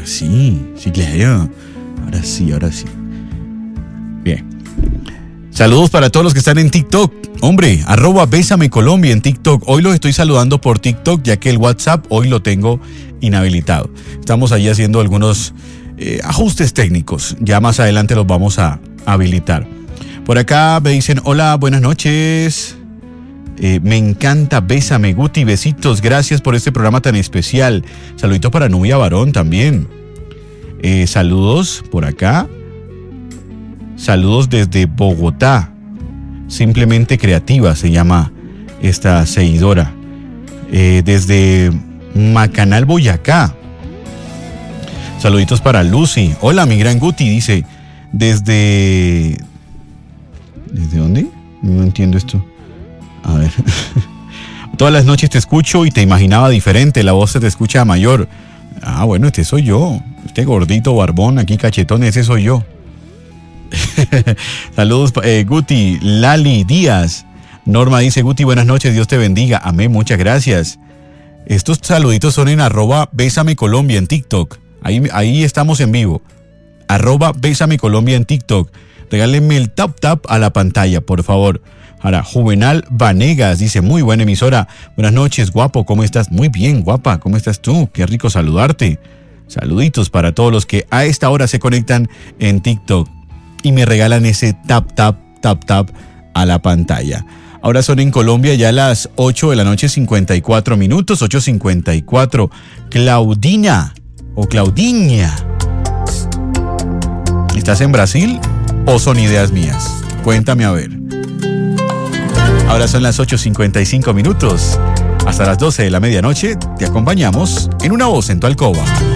Sí, claro. Ahora sí. Bien. Saludos para todos los que están en TikTok. Hombre, @Bésame Colombia en TikTok. Hoy los estoy saludando por TikTok, ya que el WhatsApp hoy lo tengo inhabilitado. Estamos ahí haciendo algunos ajustes técnicos. Ya más adelante los vamos a habilitar. Por acá me dicen, hola, buenas noches. Me encanta, bésame, Guti, besitos. Gracias por este programa tan especial. Saluditos para Nubia Barón también. Saludos por acá. Saludos desde Bogotá. Simplemente Creativa se llama esta seguidora. Desde Macanal, Boyacá. Saluditos para Lucy. Hola, mi gran Guti, dice. ¿Desde dónde? No entiendo esto. A ver. Todas las noches te escucho y te imaginaba diferente. La voz se te escucha mayor. Ah, bueno, este soy yo. Este gordito, barbón, aquí cachetón, ese soy yo. Saludos, Guti. Lali Díaz. Norma dice, Guti, buenas noches, Dios te bendiga. Amén, muchas gracias. Estos saluditos son en @Bésame Colombia en TikTok. Ahí estamos en vivo. @Bésame Colombia en TikTok. Regálenme el tap a la pantalla, por favor. Ahora, Juvenal Vanegas dice, muy buena emisora. Buenas noches, guapo, ¿cómo estás? Muy bien, guapa, ¿cómo estás tú? Qué rico saludarte. Saluditos para todos los que a esta hora se conectan en TikTok y me regalan ese tap a la pantalla. Ahora son en Colombia ya las 8 de la noche, 54 minutos, 8:54. Claudina o Claudiña. ¿Estás en Brasil o son ideas mías? Cuéntame a ver. Ahora son las 8:55 minutos. Hasta las 12 de la medianoche te acompañamos en Una Voz en tu Alcoba.